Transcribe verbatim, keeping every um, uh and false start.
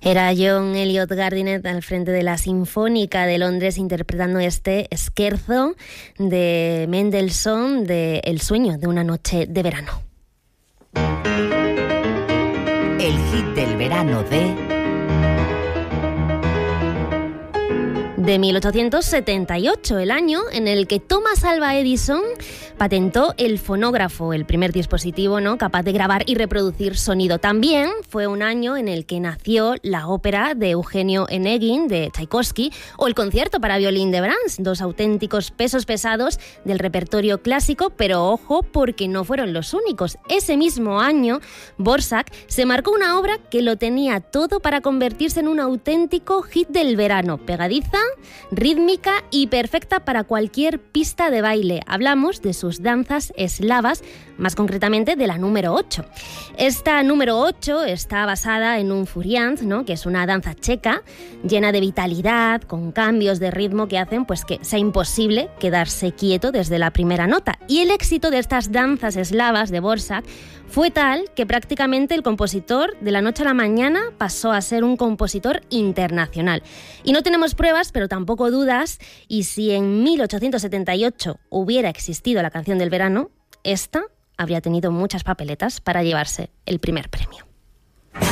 Era John Eliot Gardiner al frente de la Sinfónica de Londres interpretando este scherzo de Mendelssohn de El sueño de una noche de verano. El hit del verano de... de mil ochocientos setenta y ocho, el año en el que Thomas Alva Edison patentó el fonógrafo, el primer dispositivo, ¿no?, capaz de grabar y reproducir sonido. También fue un año en el que nació la ópera de Eugenio Onegin de Tchaikovsky o el concierto para violín de Brahms, dos auténticos pesos pesados del repertorio clásico, pero ojo, porque no fueron los únicos. Ese mismo año, Dvořák se marcó una obra que lo tenía todo para convertirse en un auténtico hit del verano, pegadiza, rítmica y perfecta para cualquier pista de baile. Hablamos de sus danzas eslavas, más concretamente de la número ocho. Esta número ocho está basada en un furiant, ¿no?, que es una danza checa llena de vitalidad, con cambios de ritmo que hacen pues que sea imposible quedarse quieto desde la primera nota. Y el éxito de estas danzas eslavas de Dvořák fue tal que prácticamente el compositor de la noche a la mañana pasó a ser un compositor internacional. Y no tenemos pruebas, pero tampoco dudas, y si en mil ochocientos setenta y ocho hubiera existido la canción del verano, esta habría tenido muchas papeletas para llevarse el primer premio.